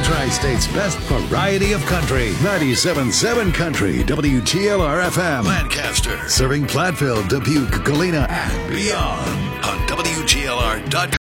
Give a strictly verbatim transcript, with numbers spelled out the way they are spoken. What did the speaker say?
Tri-State's best variety of country. ninety-seven point seven Country, W G L R F M. Lancaster. Serving Platteville, Dubuque, Galena, and beyond on W G L R dot com.